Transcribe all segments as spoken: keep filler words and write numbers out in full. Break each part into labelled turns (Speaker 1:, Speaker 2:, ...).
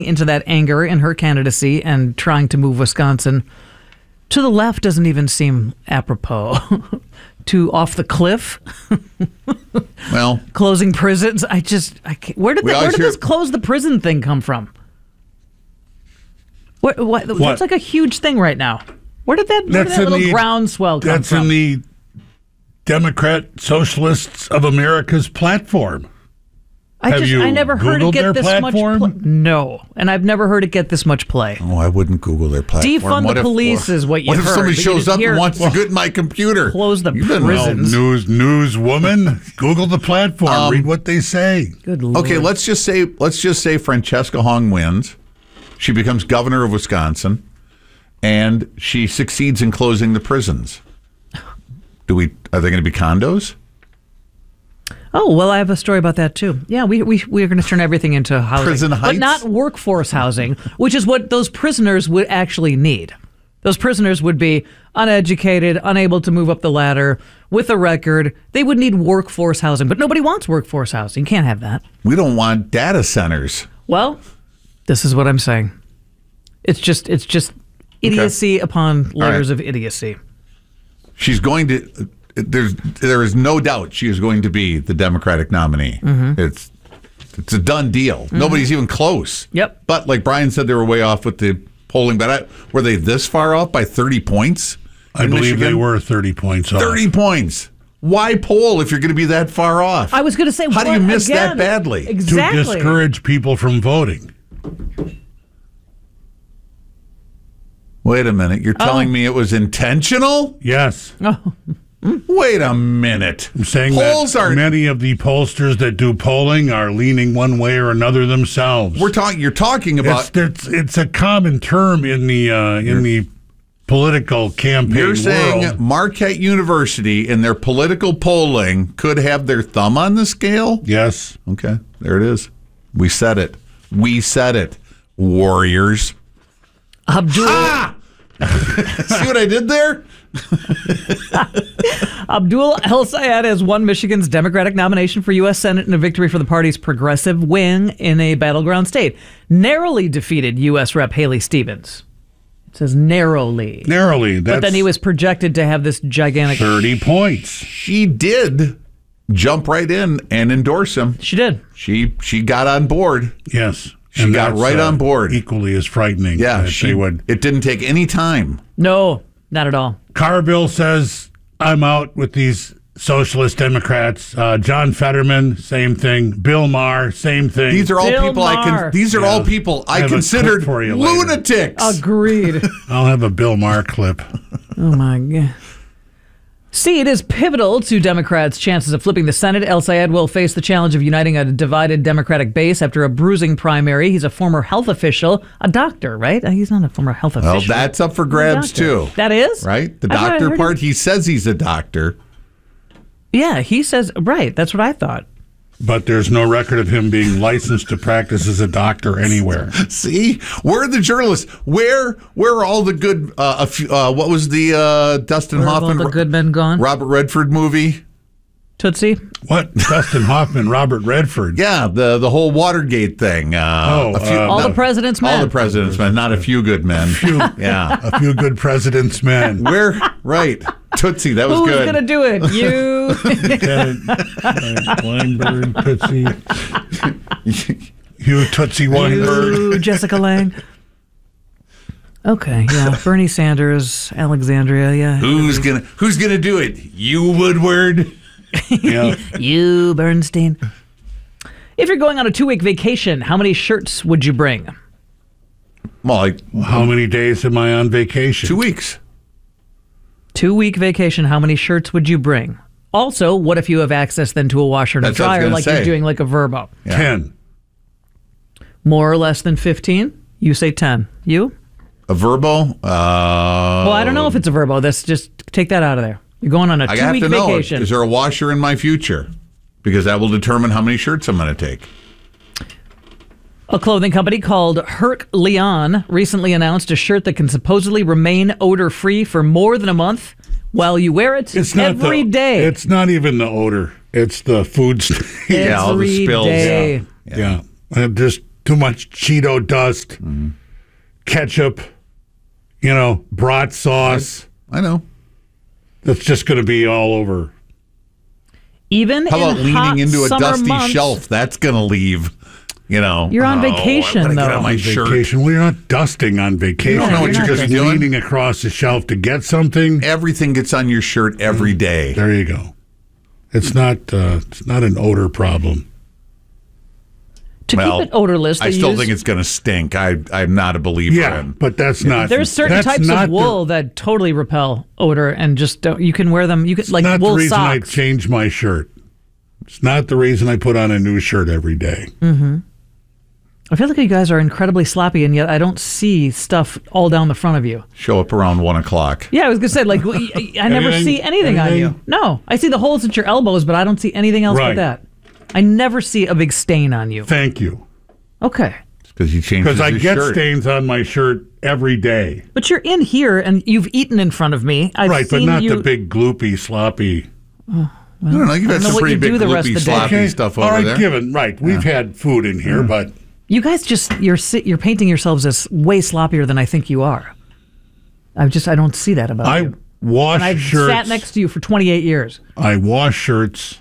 Speaker 1: into that anger in her candidacy and trying to move Wisconsin to the left doesn't even seem apropos. To off the cliff.
Speaker 2: Well,
Speaker 1: closing prisons. I just, I can't, where did, the, where did
Speaker 2: hear,
Speaker 1: this close the prison thing come from? What, what, what? That's like a huge thing right now. Where did that, where did that little the, groundswell come
Speaker 3: that's
Speaker 1: from?
Speaker 3: That's in the Democrat Socialists of America's platform.
Speaker 1: I
Speaker 3: Have
Speaker 1: just,
Speaker 3: you
Speaker 1: I never heard
Speaker 3: Googled
Speaker 1: it get
Speaker 3: their
Speaker 1: this
Speaker 3: platform?
Speaker 1: much play. No, and I've never heard it get this much play.
Speaker 2: Oh, I wouldn't Google their platform.
Speaker 1: Defund
Speaker 2: what
Speaker 1: the
Speaker 2: if,
Speaker 1: police
Speaker 2: or,
Speaker 1: is what you
Speaker 2: what
Speaker 1: heard.
Speaker 2: What if somebody shows up
Speaker 1: hear,
Speaker 2: and wants well, to get in my computer?
Speaker 1: Close the
Speaker 2: You've
Speaker 1: prisons.
Speaker 3: Well, news, newswoman, Google the platform. Um, read what they say.
Speaker 1: Good Lord.
Speaker 2: Okay, let's just say let's just say Francesca Hong wins. She becomes governor of Wisconsin, and she succeeds in closing the prisons. Do we? Are they going to be condos?
Speaker 1: Oh, well, I have a story about that, too. Yeah, we, we, we're going to turn everything into housing.
Speaker 2: Prison Heights?
Speaker 1: But not workforce housing, which is what those prisoners would actually need. Those prisoners would be uneducated, unable to move up the ladder, with a record. They would need workforce housing, but nobody wants workforce housing. You can't have that.
Speaker 2: We don't want data centers.
Speaker 1: Well, this is what I'm saying. It's just it's just idiocy okay. upon layers right. of idiocy.
Speaker 2: She's going to... There's there is no doubt she is going to be the Democratic nominee. Mm-hmm. It's it's a done deal. Mm-hmm. Nobody's even close.
Speaker 1: Yep.
Speaker 2: But like Brian said, they were way off with the polling. But I, were they this far off by thirty points?
Speaker 3: I believe Michigan? They were thirty points off.
Speaker 2: Thirty points. Why poll if you're going to be that far off?
Speaker 1: I was going to say,
Speaker 2: how
Speaker 1: what,
Speaker 2: do you miss
Speaker 1: again?
Speaker 2: that badly?
Speaker 1: Exactly.
Speaker 3: To discourage people from voting.
Speaker 2: Wait a minute. You're telling oh. me it was intentional?
Speaker 3: Yes.
Speaker 1: Oh.
Speaker 2: Wait a minute.
Speaker 3: I'm saying
Speaker 2: Polls
Speaker 3: that
Speaker 2: are,
Speaker 3: many of the pollsters that do polling are leaning one way or another themselves.
Speaker 2: We're talking. You're talking about.
Speaker 3: It's, it's, it's a common term in the uh, in the political campaign
Speaker 2: You're
Speaker 3: world.
Speaker 2: saying Marquette University in their political polling could have their thumb on the scale?
Speaker 3: Yes.
Speaker 2: Okay. There it is. We said it. We said it. Warriors.
Speaker 1: Abdul.
Speaker 2: Ah! See what I did there?
Speaker 1: Abdul El-Sayed has won Michigan's Democratic nomination for U S Senate in a victory for the party's progressive wing in a battleground state. Narrowly defeated U S Rep Haley Stevens. It says narrowly.
Speaker 3: Narrowly. That's
Speaker 1: but then he was projected to have this gigantic...
Speaker 3: thirty points.
Speaker 2: She did jump right in and endorse him.
Speaker 1: She did.
Speaker 2: She she got on board.
Speaker 3: Yes.
Speaker 2: She
Speaker 3: and
Speaker 2: got right
Speaker 3: uh,
Speaker 2: on board.
Speaker 3: Equally as frightening.
Speaker 2: Yeah, she,
Speaker 3: they would.
Speaker 2: It didn't take any time.
Speaker 1: No, not at all.
Speaker 3: Carville says, I'm out with these socialist Democrats. Uh, John Fetterman, same thing. Bill Maher, same thing.
Speaker 2: These are all
Speaker 1: Bill
Speaker 2: people
Speaker 1: Maher.
Speaker 2: I can. These are
Speaker 3: yeah.
Speaker 2: all people I,
Speaker 3: I
Speaker 2: considered lunatics.
Speaker 1: Agreed.
Speaker 3: I'll have a Bill Maher clip.
Speaker 1: Oh my God. See, it is pivotal to Democrats' chances of flipping the Senate. El-Sayed will face the challenge of uniting a divided Democratic base after a bruising primary. He's a former health official, a doctor, right? He's not a former health official.
Speaker 2: Well, that's up for grabs, too.
Speaker 1: That is?
Speaker 2: Right? The doctor part, he says he's a doctor.
Speaker 1: Yeah, he says, right. That's what I thought.
Speaker 3: But there's no record of him being licensed to practice as a doctor anywhere.
Speaker 2: See? Where are the journalists? Where where are all the good, uh, a few, uh, what was the uh, Dustin
Speaker 1: Where
Speaker 2: Hoffman?
Speaker 1: All the good men gone?
Speaker 2: Robert Redford movie?
Speaker 1: Tootsie?
Speaker 3: What? Dustin Hoffman, Robert Redford?
Speaker 2: Yeah, the the whole Watergate thing. Uh,
Speaker 3: oh,
Speaker 2: a few,
Speaker 3: uh,
Speaker 1: All
Speaker 2: not,
Speaker 1: the President's Men.
Speaker 2: All the President's Men, not a few good men.
Speaker 3: A few,
Speaker 2: yeah.
Speaker 3: A few good President's Men.
Speaker 2: Where? Right. Tootsie, that was
Speaker 1: Who's
Speaker 2: good.
Speaker 1: Who's going to do it? You?
Speaker 3: Lieutenant uh, Weinberg, Tootsie. Hugh Tootsie Weinberg.
Speaker 1: You, Jessica Lange. Okay, yeah. Bernie Sanders, Alexandria, yeah.
Speaker 2: Who's gonna Who's gonna do it? You, Woodward.
Speaker 3: Yeah.
Speaker 1: You, Bernstein. If you're going on a two-week vacation, how many shirts would you bring?
Speaker 2: Well, like,
Speaker 3: how many days am I on vacation?
Speaker 2: Two weeks.
Speaker 1: Two-week vacation, how many shirts would you bring? Also, what if you have access then to a washer and
Speaker 2: That's
Speaker 1: a
Speaker 2: what I was
Speaker 1: dryer
Speaker 2: gonna
Speaker 1: like
Speaker 2: say.
Speaker 1: you're doing like a Verbo?
Speaker 2: Yeah.
Speaker 3: Ten.
Speaker 1: More or less than fifteen? You say ten. You?
Speaker 2: A Verbo? Uh,
Speaker 1: well, I don't know if it's a Verbo. That's just take that out of there. You're going on a
Speaker 2: I have
Speaker 1: two-week
Speaker 2: to know,
Speaker 1: vacation.
Speaker 2: is there a washer in my future? Because that will determine how many shirts I'm going to take.
Speaker 1: A clothing company called Herc Leon recently announced a shirt that can supposedly remain odor-free for more than a month while you wear it
Speaker 3: It's not
Speaker 1: every
Speaker 3: the,
Speaker 1: day.
Speaker 3: It's not even the odor. It's the food. St-
Speaker 2: Yeah, all the
Speaker 1: Every
Speaker 2: spills.
Speaker 1: day.
Speaker 3: yeah. yeah. Uh, just too much Cheeto dust,
Speaker 2: Mm-hmm.
Speaker 3: ketchup, you know, brat sauce.
Speaker 2: I know.
Speaker 3: That's just going to be all over.
Speaker 1: Even
Speaker 2: How about
Speaker 1: in
Speaker 2: leaning
Speaker 1: hot
Speaker 2: into a
Speaker 1: summer
Speaker 2: dusty
Speaker 1: months,
Speaker 2: shelf? That's going to leave, you know.
Speaker 1: You're on
Speaker 2: oh,
Speaker 1: vacation,
Speaker 2: I wanna get
Speaker 1: though.
Speaker 2: on my
Speaker 3: On
Speaker 2: shirt.
Speaker 3: vacation. Well, you're not dusting on vacation.
Speaker 2: You don't know what
Speaker 3: You're
Speaker 2: you're
Speaker 3: just
Speaker 2: doing.
Speaker 3: leaning across the shelf to get something.
Speaker 2: Everything gets on your shirt every day.
Speaker 3: There you go. It's not. Uh, it's not an odor problem.
Speaker 1: To
Speaker 2: Well,
Speaker 1: keep it odorless, they
Speaker 2: I still
Speaker 1: use,
Speaker 2: think it's going to stink. I, I'm not a believer
Speaker 3: Yeah,
Speaker 2: in.
Speaker 3: but that's not.
Speaker 1: there's certain
Speaker 3: that's
Speaker 1: types
Speaker 3: not
Speaker 1: of wool that totally repel odor and just don't, you can wear them. You can
Speaker 3: The,
Speaker 1: like
Speaker 3: not
Speaker 1: wool
Speaker 3: the reason I
Speaker 1: socks.
Speaker 3: change my shirt. It's not the reason I put on a new shirt every day.
Speaker 1: I feel like you guys are incredibly sloppy, and yet I don't see stuff all down the front of you.
Speaker 2: Show up around one o'clock.
Speaker 1: Yeah, I was gonna say like I I never
Speaker 3: Anything-
Speaker 1: see anything on you.
Speaker 3: anything?
Speaker 1: No, I see the holes at your elbows, but I don't see anything else
Speaker 3: Right.
Speaker 1: but that. I never see a big stain on you.
Speaker 3: Thank you,
Speaker 1: Okay,
Speaker 2: Because he changes
Speaker 3: because I
Speaker 2: his
Speaker 3: get
Speaker 2: shirt.
Speaker 3: stains on my shirt every day.
Speaker 1: but you're in here and you've eaten in front of me. I've
Speaker 3: Right, but
Speaker 1: seen
Speaker 3: not
Speaker 1: you.
Speaker 3: the big gloopy sloppy.
Speaker 2: I don't know. You've
Speaker 1: I
Speaker 2: had
Speaker 1: don't know
Speaker 2: some
Speaker 1: what
Speaker 2: pretty
Speaker 1: you
Speaker 2: big,
Speaker 1: do the rest
Speaker 2: gloopy,
Speaker 1: of the day.
Speaker 2: sloppy stuff over
Speaker 3: all right,
Speaker 2: there.
Speaker 3: given right. We've had food in here, but
Speaker 1: You guys just you're si- you're painting yourselves as way sloppier than I think you are. I just I don't see that about
Speaker 3: I
Speaker 1: you.
Speaker 3: wash
Speaker 1: And I've
Speaker 3: shirts.
Speaker 1: sat next to you for twenty-eight years.
Speaker 3: I wash shirts.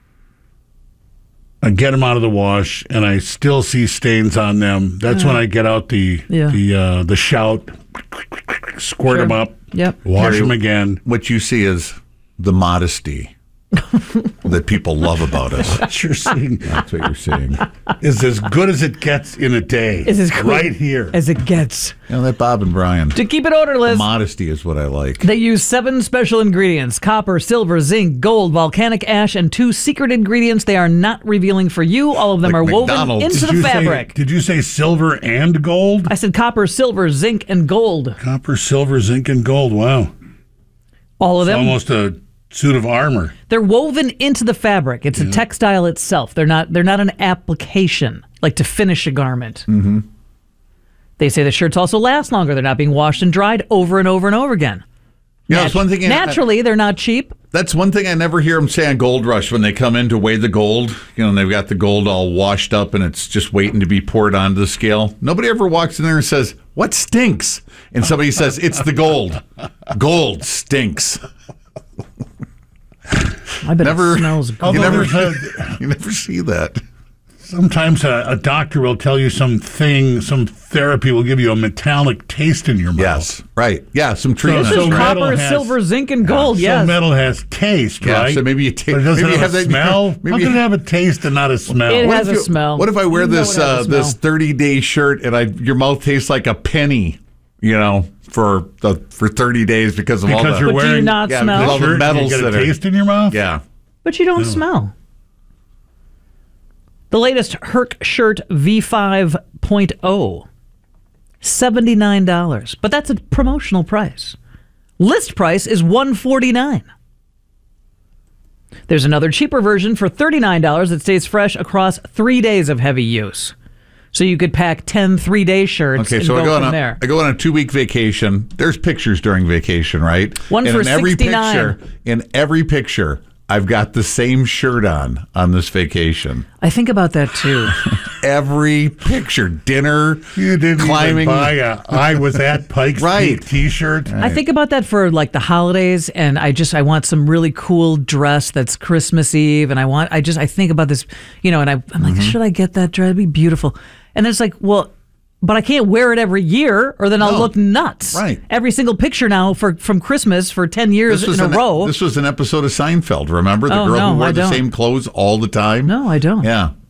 Speaker 3: I get them out of the wash, and I still see stains on them. That's when I get out the
Speaker 1: Yeah.
Speaker 3: the uh, the shout, squirt
Speaker 1: Sure.
Speaker 3: them up,
Speaker 1: Yep.
Speaker 3: wash
Speaker 2: Carrie,
Speaker 3: them again.
Speaker 2: What you see is the modesty that people love about us.
Speaker 3: What you're seeing
Speaker 2: That's what you're seeing.
Speaker 3: is as good as it gets in a day.
Speaker 1: Is as good
Speaker 3: right here.
Speaker 1: as it gets.
Speaker 2: You know, that Bob and Brian.
Speaker 1: To keep it odorless,
Speaker 2: Modesty is what I like.
Speaker 1: they use seven special ingredients: copper, silver, zinc, gold, volcanic ash, and two secret ingredients they are not revealing for you. All of them
Speaker 2: Like
Speaker 1: are woven
Speaker 2: McDonald's.
Speaker 1: into
Speaker 3: Did
Speaker 1: the
Speaker 3: you
Speaker 1: fabric.
Speaker 3: Say, did you say silver and gold?
Speaker 1: I said copper, silver, zinc, and gold.
Speaker 3: Copper, silver, zinc, and gold. Wow,
Speaker 1: All of them.
Speaker 3: almost a suit of armor.
Speaker 1: They're woven into the fabric. It's a textile itself. They're not. They're not an application like to finish a garment. Mm-hmm. They say the shirts also last longer. They're not being washed and dried over and over and over again.
Speaker 2: Yeah, that's one thing. I-
Speaker 1: Naturally, they're not cheap.
Speaker 2: That's one thing I never hear them say on Gold Rush when they come in to weigh the gold. You know, and they've got the gold all washed up and it's just waiting to be poured onto the scale. Nobody ever walks in there and says, "What stinks?" And somebody says, "It's the gold. Gold stinks."
Speaker 1: I bet
Speaker 2: Never-
Speaker 1: it smells
Speaker 2: You
Speaker 1: good.
Speaker 3: Although
Speaker 2: never,
Speaker 3: there's a-
Speaker 2: you never see that.
Speaker 3: Sometimes a, a doctor will tell you something, some therapy will give you a metallic taste in your mouth.
Speaker 2: Yes, right. Yeah, some treatment.
Speaker 1: This is
Speaker 3: So
Speaker 2: right.
Speaker 3: metal
Speaker 1: copper,
Speaker 3: has-
Speaker 1: silver, zinc, and gold.
Speaker 3: So
Speaker 1: Yes.
Speaker 3: metal has taste,
Speaker 2: Yeah,
Speaker 3: right?
Speaker 2: so maybe you ta-
Speaker 3: But it doesn't
Speaker 2: maybe you
Speaker 3: have,
Speaker 2: have
Speaker 3: a
Speaker 2: that-
Speaker 3: smell.
Speaker 2: maybe
Speaker 3: How
Speaker 2: you-
Speaker 3: can it have a taste and not a smell?
Speaker 1: It
Speaker 2: What
Speaker 1: has
Speaker 2: if
Speaker 1: a
Speaker 2: you-
Speaker 1: smell.
Speaker 2: What if I wear
Speaker 1: You know
Speaker 2: this
Speaker 1: it has a
Speaker 2: uh, this
Speaker 1: smell.
Speaker 2: thirty day shirt and I your mouth tastes like a penny? You know, for the for thirty days because of all
Speaker 3: Because
Speaker 2: the
Speaker 3: you're
Speaker 1: But do you
Speaker 3: wearing
Speaker 1: not
Speaker 2: yeah,
Speaker 1: smell?
Speaker 2: because all the
Speaker 3: shirt,
Speaker 2: metals
Speaker 3: you get a
Speaker 2: that are-
Speaker 3: taste in your mouth.
Speaker 2: yeah.
Speaker 1: But you don't smell. The latest Herc shirt V five point oh, seventy-nine dollars. But that's a promotional price. List price is one hundred forty-nine dollars. There's another cheaper version for thirty-nine dollars that stays fresh across three days of heavy use. So you could pack ten three-day shirts
Speaker 2: Okay,
Speaker 1: and
Speaker 2: so
Speaker 1: go
Speaker 2: I go on
Speaker 1: from
Speaker 2: a
Speaker 1: there.
Speaker 2: I go on a two week vacation. There's pictures during vacation, right?
Speaker 1: One
Speaker 2: and
Speaker 1: for
Speaker 2: in every
Speaker 1: sixty-nine.
Speaker 2: picture, in every picture, I've got the same shirt on on this vacation.
Speaker 1: I think about that too.
Speaker 2: Every picture, dinner,
Speaker 3: You didn't
Speaker 2: climbing.
Speaker 3: even buy a I was at Pikes
Speaker 2: Right.
Speaker 3: Peak T-shirt.
Speaker 1: I think about that for like the holidays, and I just I want some really cool dress that's Christmas Eve, and I want I just I think about this, you know, and I, I'm like,
Speaker 2: Mm-hmm.
Speaker 1: should I get that dress? It'd be beautiful, and then it's like, well, but I can't wear it every year, or then I'll
Speaker 2: No.
Speaker 1: look nuts.
Speaker 2: Right.
Speaker 1: Every single picture now for from Christmas for ten years
Speaker 2: This was
Speaker 1: in a
Speaker 2: an,
Speaker 1: row.
Speaker 2: This was an episode of Seinfeld. Remember the
Speaker 1: Oh,
Speaker 2: girl
Speaker 1: no,
Speaker 2: who wore
Speaker 1: I
Speaker 2: the
Speaker 1: don't.
Speaker 2: same clothes all the time?
Speaker 1: No, I don't.
Speaker 2: Yeah,